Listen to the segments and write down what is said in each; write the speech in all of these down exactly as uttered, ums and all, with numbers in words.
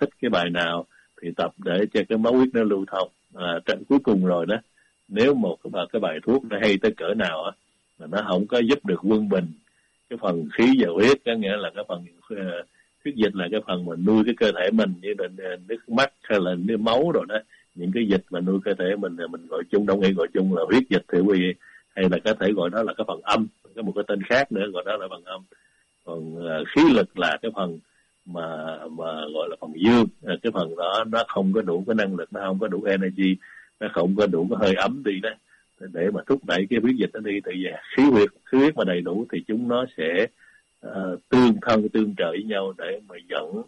thích cái bài nào thì tập để cho cái máu huyết nó lưu thông. À, trận cuối cùng rồi đó, nếu một cái, cái bài thuốc nó hay tới cỡ nào á mà nó không có giúp được quân bình cái phần khí và huyết, có nghĩa là cái phần uh, huyết dịch là cái phần mà nuôi cái cơ thể mình, như là nước mắt hay là nước máu rồi đó, những cái dịch mà nuôi cơ thể mình, mình gọi chung, đông y gọi chung là huyết dịch thì quý vị, hay là có thể gọi đó là cái phần âm, có một cái tên khác nữa gọi đó là phần âm. Còn uh, khí lực là cái phần mà mà gọi là phần dương, cái phần đó nó không có đủ cái năng lực, nó không có đủ energy, nó không có đủ cái hơi ấm đi đó để mà thúc đẩy cái huyết dịch nó đi. Tại vì khí huyết khí huyết mà đầy đủ thì chúng nó sẽ uh, tương thân tương trợ với nhau để mà dẫn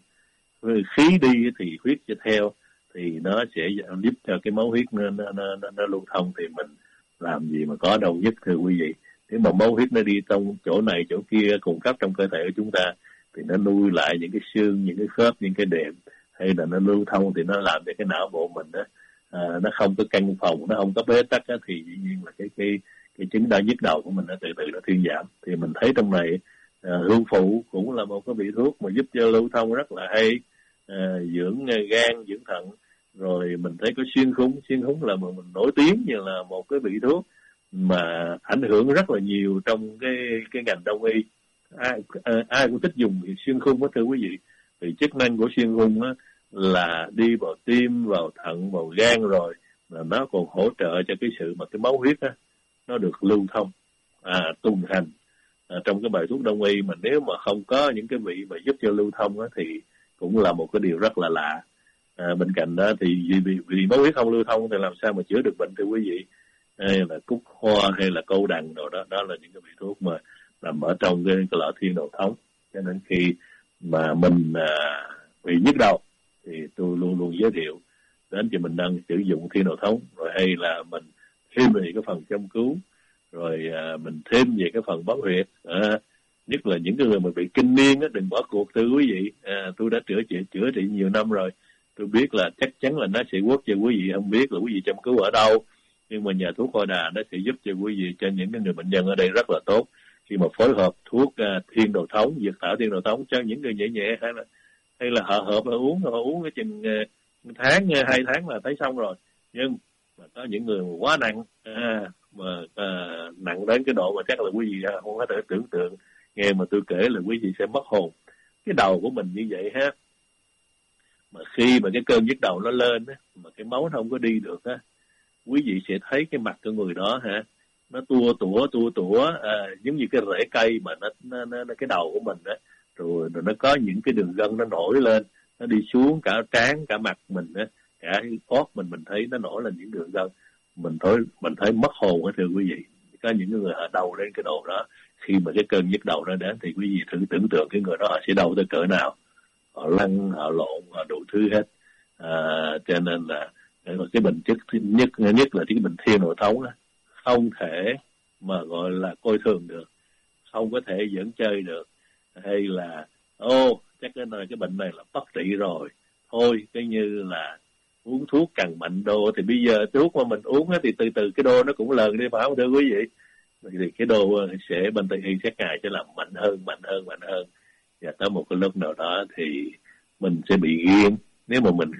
khí đi thì huyết sẽ theo, thì nó sẽ giúp cho cái máu huyết nó, nó, nó, nó lưu thông. Thì mình làm gì mà có đâu nhất thưa quý vị. Nếu mà máu huyết nó đi trong chỗ này chỗ kia cùng cấp trong cơ thể của chúng ta thì nó nuôi lại những cái xương, những cái khớp, những cái đệm, hay là nó lưu thông thì nó làm cho cái não bộ mình đó, à, nó không có căng phòng, nó không có bế tắc đó, thì dĩ nhiên là cái cái cái chứng đau nhức đầu của mình nó từ từ nó thuyên giảm. Thì mình thấy trong này à, hương phụ cũng là một cái vị thuốc mà giúp cho lưu thông rất là hay, à, dưỡng gan, dưỡng thận. Rồi mình thấy có xuyên khung, xuyên khung là mình nổi tiếng như là một cái vị thuốc mà ảnh hưởng rất là nhiều trong cái cái ngành đông y. Ai, ai cũng thích dùng xuyên khung đó thưa quý vị. Thì chức năng của xuyên khung á là đi vào tim, vào thận, vào gan, rồi mà nó còn hỗ trợ cho cái sự mà cái máu huyết á nó được lưu thông, à, tuần hành à, trong cái bài thuốc đông y. Mà nếu mà không có những cái vị mà giúp cho lưu thông á thì cũng là một cái điều rất là lạ. À, bên cạnh đó thì vì, vì, vì máu huyết không lưu thông thì làm sao mà chữa được bệnh thưa quý vị. Hay là cúc hoa hay là câu đằng đồ đó, đó là những cái vị thuốc mà nằm ở trong cái, cái lọ thiên đầu thống. Cho nên khi mà mình à, bị nhức đầu thì tôi luôn luôn giới thiệu đến cho mình đang sử dụng thiên đầu thống, rồi hay là mình thêm về cái phần châm cứu, rồi à, mình thêm về cái phần bấm huyệt. À, nhất là những cái người mà bị kinh niên á, đừng bỏ cuộc thưa quý vị. À, tôi đã chữa trị chữa trị nhiều năm rồi, tôi biết là chắc chắn là nó sẽ quất cho quý vị. Không biết là quý vị châm cứu ở đâu, nhưng mà nhà thuốc Hoa Đà nó sẽ giúp cho quý vị, cho những cái người bệnh nhân ở đây rất là tốt khi mà phối hợp thuốc uh, thiên đầu thống, dược thảo thiên đầu thống cho những người nhẹ nhẹ, hay là hay là họ hợp họ uống, họ uống cái chừng uh, tháng uh, hai tháng là thấy xong rồi. Nhưng mà có những người quá nặng, à, mà uh, nặng đến cái độ mà chắc là quý vị uh, không có thể tưởng tượng. Nghe mà tôi kể là quý vị sẽ mất hồn. Cái đầu của mình như vậy ha, mà khi mà cái cơn nhức đầu nó lên á, mà cái máu nó không có đi được á, quý vị sẽ thấy cái mặt của người đó hả, nó tua tủa tua tủa à, giống như cái rễ cây mà nó, nó, nó, nó cái đầu của mình đó, rồi, rồi nó có những cái đường gân nó nổi lên, nó đi xuống cả trán cả mặt mình đó, cả óc mình mình thấy nó nổi lên những đường gân. Mình thấy mình thấy mất hồn á thưa quý vị. Có những người họ đau đến cái độ đó, khi mà cái cơn nhức đầu nó đến thì quý vị thử tưởng tượng cái người đó họ sẽ đau tới cỡ nào. Họ lăn, họ lộn, họ đủ thứ hết. À, cho nên là cái bệnh chất nhất nhất là cái bệnh thiên đầu thống á, không thể mà gọi là coi thường được, không có thể dẫn chơi được, hay là ô chắc cái này cái bệnh này là bất trị rồi, thôi cái như là uống thuốc càng mạnh đô. Thì bây giờ thuốc mà mình uống á, thì từ từ cái đô nó cũng lần đi, phải không thưa quý vị? Thì cái đô sẽ bên Tây y sẽ ngày sẽ làm mạnh hơn, mạnh hơn, mạnh hơn, và tới một cái lúc nào đó thì mình sẽ bị ghiền. Nếu mà mình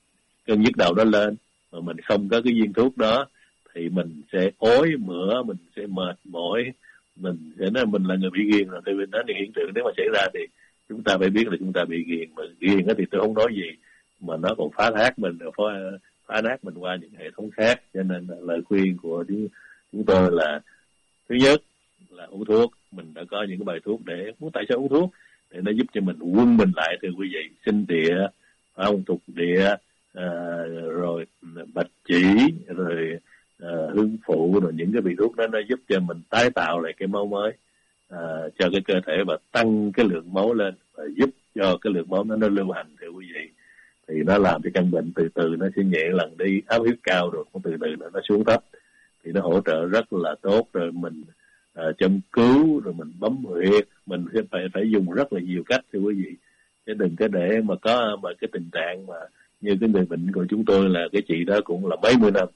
cơn nhức đầu đó lên mà mình không có cái viên thuốc đó thì mình sẽ ối mửa, mình sẽ mệt mỏi, mình sẽ nói mình là người bị ghiền rồi. Thì mình nói hiện tượng nếu mà xảy ra thì chúng ta phải biết là chúng ta bị ghiền. Mà ghiền thì tôi không nói gì, mà nó còn phá thác mình, phá, phá nát mình qua những hệ thống khác. Cho nên là lời khuyên của chúng, chúng tôi là thứ nhất là uống thuốc. Mình đã có những cái bài thuốc để muốn tại sao uống thuốc, để nó giúp cho mình quân mình lại thưa quý vị. Sinh địa, không thuộc địa, à, rồi bạch chỉ, rồi à, hương phụ, rồi những cái vị thuốc đó nó giúp cho mình tái tạo lại cái máu mới, à, cho cái cơ thể và tăng cái lượng máu lên, và giúp cho cái lượng máu nó, nó lưu hành thưa quý vị. Thì nó làm cho căn bệnh từ từ nó sẽ nhẹ lần đi, áp huyết cao rồi cũng từ từ nó, nó xuống thấp, thì nó hỗ trợ rất là tốt. Rồi mình à, châm cứu, rồi mình bấm huyệt, mình phải phải dùng rất là nhiều cách thưa quý vị, chứ đừng có để mà có mà cái tình trạng mà như cái người bệnh của chúng tôi là cái chị đó cũng là mấy mươi năm,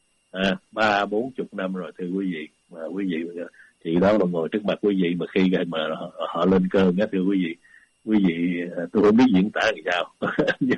à, ba bốn chục năm rồi thưa quý vị. Mà quý vị chị đó mà ngồi trước mặt quý vị mà khi mà họ, họ lên cơn á thưa quý vị, quý vị tôi không biết diễn tả làm sao